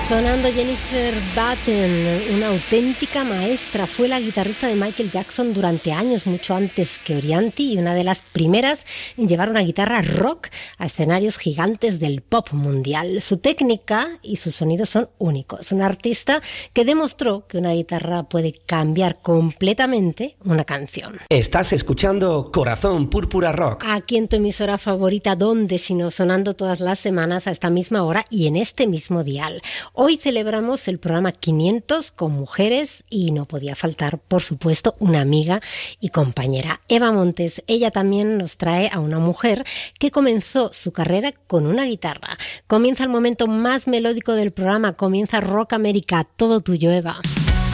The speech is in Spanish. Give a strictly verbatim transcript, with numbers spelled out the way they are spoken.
Sonando Jennifer Batten, una auténtica maestra. Fue la guitarrista de Michael Jackson durante años, mucho antes que Orianti, y una de las primeras en llevar una guitarra rock a escenarios gigantes del pop mundial. Su técnica y su sonido son únicos. Una artista que demostró que una guitarra puede cambiar completamente una canción. Estás escuchando Corazón Púrpura Rock. Aquí en tu emisora favorita, donde sino sonando todas las semanas a esta misma hora y en este mismo dial. Hoy celebramos el programa quinientos con mujeres y no podía faltar, por supuesto, una amiga y compañera, Eva Montes. Ella también nos trae a una mujer que comenzó su carrera con una guitarra. Comienza el momento más melódico del programa, comienza Rock América, todo tuyo, Eva.